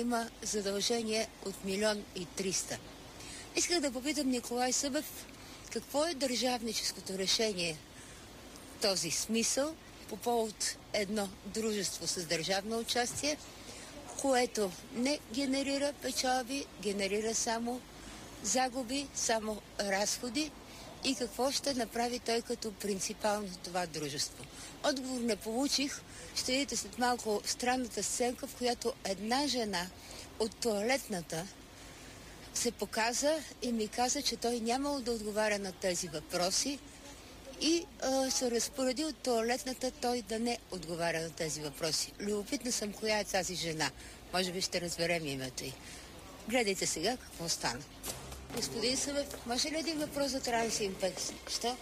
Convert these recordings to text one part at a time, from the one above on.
Има задължение от 1,3 милиона. Исках да попитам Николай Събев, какво е държавническото решение в този смисъл по повод едно дружество с държавно участие, което не генерира печалби, генерира само загуби, само разходи, и какво ще направи той като принципал на това дружество. Отговор не получих. Ще видите след малко странната сценка, в която една жена от тоалетната се показа и ми каза, че той нямало да отговаря на тези въпроси и се разпореди от тоалетната той да не отговаря на тези въпроси. Любопитна съм коя е тази жена. Може би ще разберем името й. Гледайте сега какво стана. Господин Събев, може ли един въпрос за Трансимпекс? Що?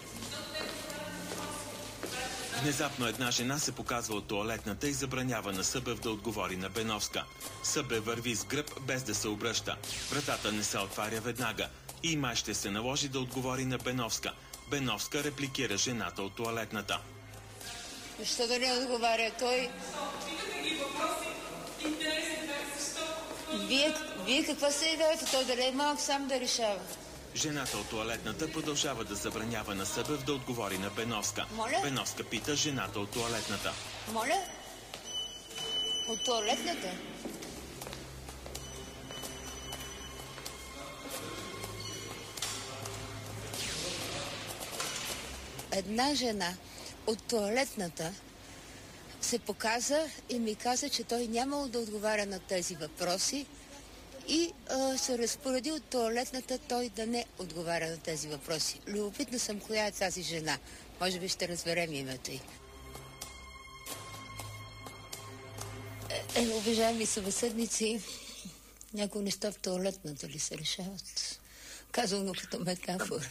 Внезапно една жена се показва от тоалетната и забранява на Събев да отговори на Беновска. Събев върви с гръб, без да се обръща. Вратата не се отваря веднага и май ще се наложи да отговори на Беновска. Беновска репликира жената от тоалетната. Защо да не отговаря той? Вие каква се идеята? Той да не е малък сам да решава. Жената от тоалетната продължава да забранява на Събев да отговори на Беновска. Моля? Беновска пита жената от тоалетната. Моля? От тоалетната? Една жена от тоалетната се показа и ми каза, че той нямало да отговаря на тези въпроси и се разпореди от тоалетната той да не отговаря на тези въпроси. Любопитна съм коя е тази жена. Може би ще разберем името й. Уважаеми събеседници, някои неща в тоалетната ли се решават? Казано като метафора.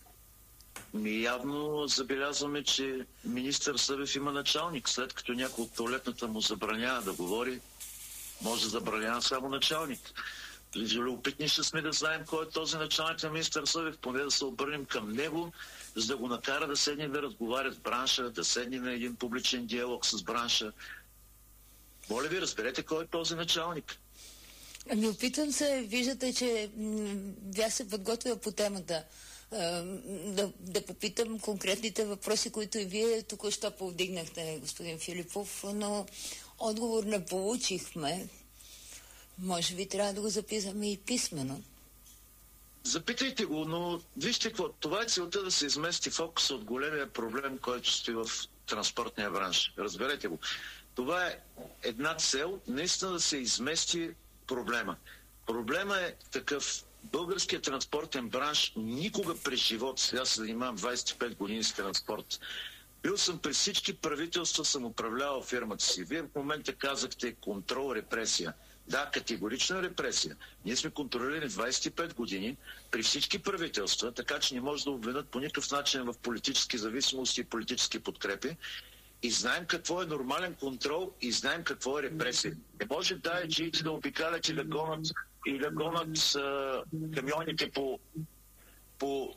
Явно забелязваме, че министър Събев има началник. След като някой от тоалетната му забранява да говори, може да забранява само началник. Любопитни ще сме да знаем кой е този началник на министър Събев, поне да се обърнем към него, за да го накара да седне да разговаря с бранша, да седне на един публичен диалог с бранша. Моля ви, разберете кой е този началник. Ами опитвам се, виждате, че бях се подготвила по темата. Да попитам конкретните въпроси, които и вие току-що повдигнахте, господин Филипов, но отговор не получихме. Може би трябва да го записаме и писмено. Запитайте го, но вижте какво. Това е целта да се измести фокуса от големия проблем, който стои в транспортния бранш. Разберете го. Това е една цел, наистина да се измести проблема. Проблема е такъв. Българският транспортен бранш никога през живота, сега се занимавам 25 години с транспорт. Бил съм при всички правителства, съм управлявал фирмата си. Вие в момента казахте контрол, репресия. Да, категорична репресия. Ние сме контролирани 25 години при всички правителства, така че не може да обвинят по никакъв начин в политически зависимости и политически подкрепи. И знаем какво е нормален контрол и знаем какво е репресия. Не може даеджиите да обикалят и да гонят камионите по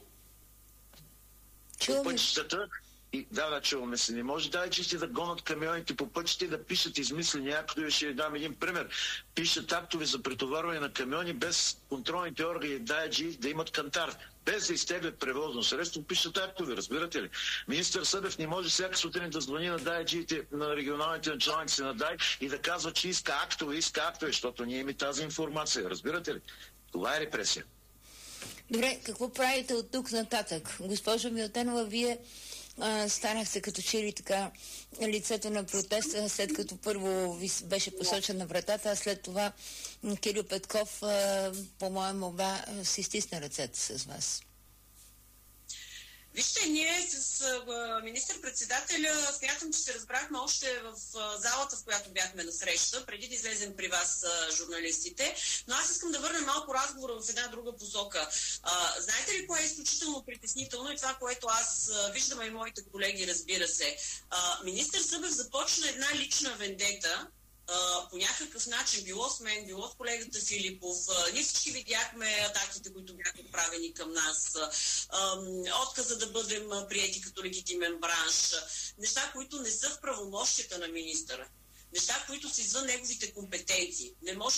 пътищата. И, да, чуваме се. Не може даеджиите да гонят камионите по пътищата и да пишат измислени актове. Ще ви дам един пример. Пишат актове за претоварване на камиони без контролните органи даеджи да имат кантар. Без да изтеглят превозно средство, пишат актове, разбирате ли? Министър Събев не може всяка сутрин да звъни на даеджиите, на регионалните началници на дай и да казва, че иска актове, защото ние имаме тази информация, разбирате ли? Това е репресия. Добре, какво правите от тук нататък? Госпожо Милтенова, вие станахте като че ли така лицето на протеста, след като първо ви беше посочена вратата, а след това Кирил Петков, по моя молба, си стисна ръцете с вас. Вижте, ние с министър-председателя смятам, че се разбрахме още в залата, в която бяхме на среща, преди да излезем при вас журналистите, но аз искам да върна малко разговора в една друга посока. Знаете ли кое е изключително притеснително и това, което аз виждам и моите колеги, разбира се? Министър Събев започна една лична вендета, по някакъв начин, било с мен, било с колегата Филипов. Ние всички видяхме атаките, които бяха отправени към нас, отказа да бъдем приети като легитимен бранш, неща, които не са в правомощията на министъра, неща, които са извън неговите компетенции. Не може